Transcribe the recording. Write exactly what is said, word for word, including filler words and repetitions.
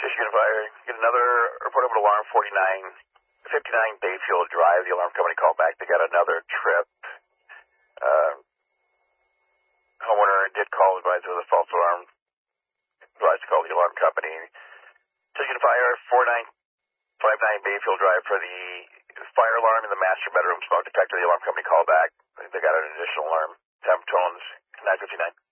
Michigan Fire. Get another report over to alarm forty-nine fifty-nine Bayfield Drive. The alarm company called back. They got another trip. Uh, homeowner did call, advised there was a false alarm. Advised to call the alarm company. Michigan Fire forty-nine fifty-nine Bayfield Drive for the fire alarm in the master bedroom smoke detector. The alarm company called back. They got an additional alarm. Temp tones nine fifty-nine.